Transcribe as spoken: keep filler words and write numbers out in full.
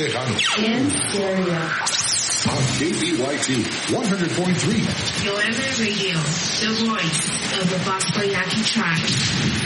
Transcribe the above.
Tejano. In stereo. On K B Y T one hundred point three. Yoembe Radio, the voice of the Bosco Yaqui tribe.